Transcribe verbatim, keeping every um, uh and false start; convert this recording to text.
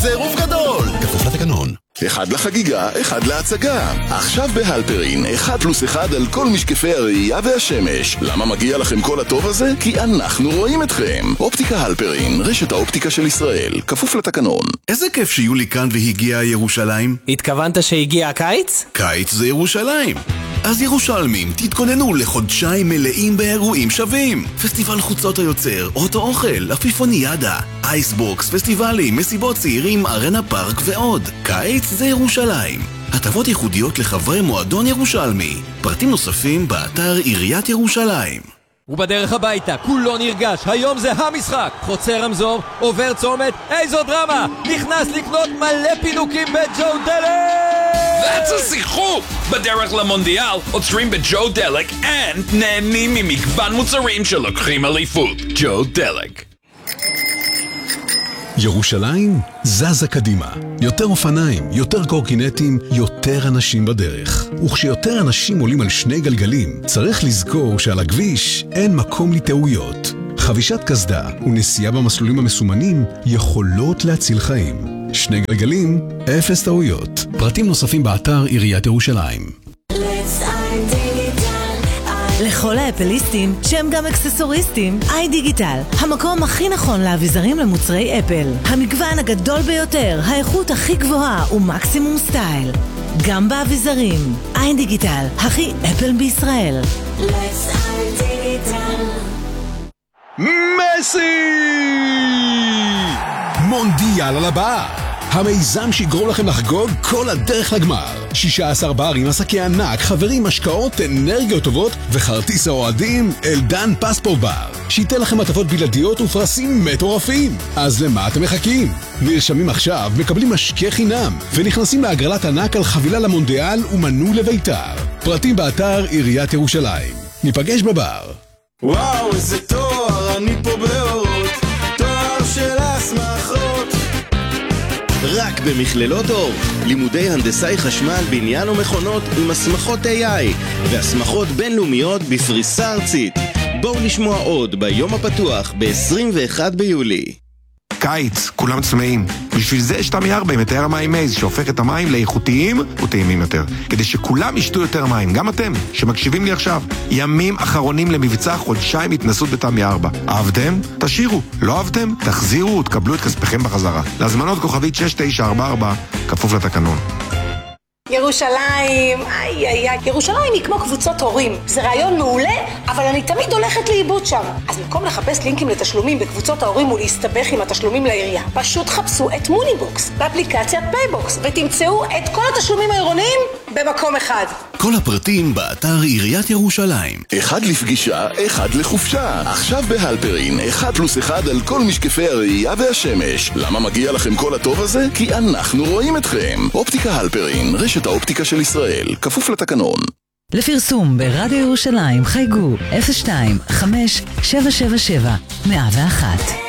זה עירוב גדול. כפוף לתקנון. אחד לחגיגה, אחד להצגה. עכשיו בהלפרין, אחד פלוס אחד על כל משקפי הראייה והשמש. למה מגיע לכם כל הטוב הזה? כי אנחנו רואים אתכם. אופטיקה הלפרין, רשת האופטיקה של ישראל. כפוף לתקנון. איזה כיף שיולי כאן והגיעה ירושלים. התכוונת שהגיע הקיץ? קיץ זה ירושלים. אז ירושלמים, תתכוננו לחודשיים מלאים באירועים שווים. פסטיבל חוצות היוצר, אוטו אוכל, אפיפוניאדה, אייסבוקס, פסטיבלים, מסיבות צעירים, ארנה פארק ועוד. קיץ זה ירושלים. הטבות ייחודיות לחברי מועדון ירושלמי. פרטים נוספים באתר עיריית ירושלים. ובדרך הביתה, כולו נרגש, היום זה המשחק. חוצה רמזור, עובר צומת, איזו דרמה! נכנס לקנות מלא פינוקים בג'ו דלק! That's a שיחוק! בדרך למונדיאל, עוצרים בג'ו דלק, and נהנים ממגוון מוצרים שלוקחים אליפות. ג'ו דלק. ירושלים זזה קדימה. יותר אופניים, יותר קורקינטים, יותר אנשים בדרך. וכשיותר אנשים עולים על שני גלגלים, צריך לזכור שעל הכביש אין מקום לטעויות. חבישת קסדה ונסיעה במסלולים המסומנים יכולות להציל חיים. שני גלגלים, אפס טעויות. פרטים נוספים באתר עיריית ירושלים. לכל האפליסטים שהם גם אקססוריסטים, איי דיגיטל, המקום הכי נכון לאביזרים למוצרי אפל. המגוון הגדול ביותר, האיכות הכי גבוהה ומקסימום סטייל. גם באביזרים, איי דיגיטל, הכי אפל בישראל. מסי! מונדיאל על הבא! המיזם שיגרום לכם לחגוג כל הדרך לגמר. שישה עשר ברים, עסקי ענק, חברים, משקאות, אנרגיות טובות וכרטיס האוהדים אלדן פספורט בר. שייתן לכם הטבות בלעדיות ופרסים מטורפים. אז למה אתם מחכים? נרשמים עכשיו, מקבלים משקה חינם ונכנסים להגרלת ענק על חבילה למונדיאל ומנוי לביתר. פרטים באתר עיריית ירושלים. ניפגש בבר. וואו, איזה תואר, אני פה באורות, תואר של הסמכות. רק במכללות אור, לימודי הנדסאי חשמל, בניין ומכונות עם הסמכות איי איי והסמכות בינלאומיות בפריסה ארצית. בואו לשמוע עוד ביום הפתוח ב-עשרים ואחד ביולי. קיץ, כולם צמאים. בשביל זה יש תמי ארבע עם מטהר המים מייז, שהופך את המים לאיכותיים וטעימים יותר. כדי שכולם ישתו יותר מים, גם אתם, שמקשיבים לי עכשיו. ימים אחרונים למבצע חודשיים התנסות בתמי ארבע. אהבתם? תשאירו. לא אהבתם? תחזירו ותקבלו את כספכם בחזרה. להזמנות כוכבית שש תשע ארבע ארבע, כפוף לתקנון. ירושלים, איי איי איי, ירושלים היא כמו קבוצות הורים. זה רעיון מעולה, אבל אני תמיד הולכת לאיבוד שם. אז במקום לחפש לינקים לתשלומים בקבוצות ההורים ולהסתבך עם התשלומים לעירייה, פשוט חפשו את מוניבוקס באפליקציית פייבוקס ותמצאו את כל התשלומים העירוניים במקום אחד. כל הפרטים באתר עיריית ירושלים. אחד לפגישה, אחד לחופשה. עכשיו בהלפרין, אחד פלוס אחד על כל משקפי הראייה והשמש. למה מגיע לכם כל הטוב הזה? כי אנחנו רואים אתכם. אופטיקה הלפרין, רשת האופטיקה של ישראל. כפוף לתקנון. לפרסום ברדיו ירושלים חייגו אפס שתיים חמש שבע שבע שבע מאה ואחת.